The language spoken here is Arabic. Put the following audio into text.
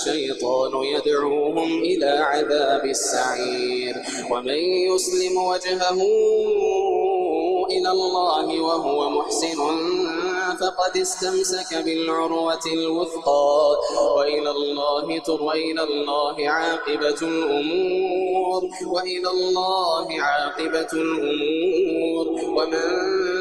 الشيطان يدعوهم إلى عذاب السعير. ومن يسلم وجهه إلى الله وهو محسن فقد استمسك بالعروة الوثقى وإلى الله عاقبة الأمور ومن